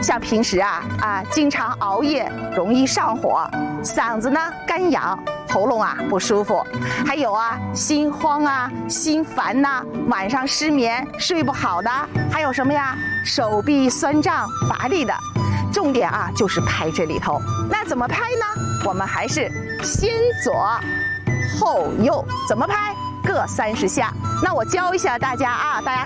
像平时经常熬夜，容易上火，嗓子呢干痒，喉咙不舒服，还有心慌心烦晚上失眠睡不好的，还有什么呀？手臂酸胀乏力的。重点就是拍这里头。那怎么拍呢？我们还是先左后右，怎么拍？各30下。那我教一下大家大家